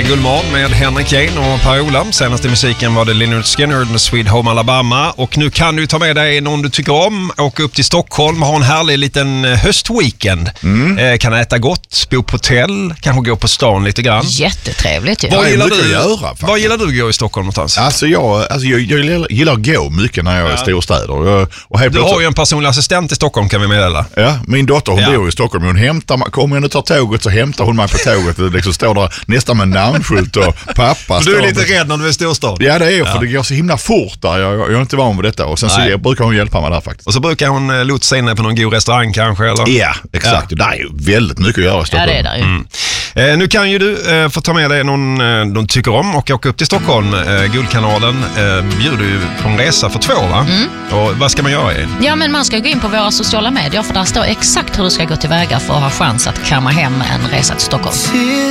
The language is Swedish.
Guldmorgon med Henrik Jane och Per-Ola. Senaste musiken var det Lynyrd Skynyrd med Sweet Home Alabama. Och nu kan du ta med dig någon du tycker om, åka upp till Stockholm och ha en härlig liten höstweekend. Kan äta gott, bo på hotell, kanske gå på stan lite grann. Jättetrevligt ju. Vad gillar du att gå i Stockholm någonstans? Alltså jag gillar att gå mycket när jag är i storstäder. Och du har ju en personlig assistent i Stockholm, kan vi meddela. Ja, min dotter hon bor i Stockholm. Hon kommer in och tar tåget, så hämtar hon mig på tåget. Det liksom står där nästan med namnskylt och pappa. Du är lite rädd när du är i storstad. Ja, det är jag, för det går så himla fort där. Jag är inte van vid detta. Och sen så brukar hon hjälpa mig där faktiskt. Och så brukar hon lotsa in på någon god restaurang kanske, eller? Ja, exakt. Ja. Det är ju väldigt mycket att göra i Stockholm. Ja, det är det ju. Nu kan ju du få ta med dig någon de tycker om och åka upp till Stockholm. Guldkanalen bjuder ju på en resa för 2, va? Och vad ska man göra i? Ja, men man ska gå in på våra sociala medier, för där står exakt hur du ska gå tillväga för att ha chans att kamma hem en resa till Stockholm.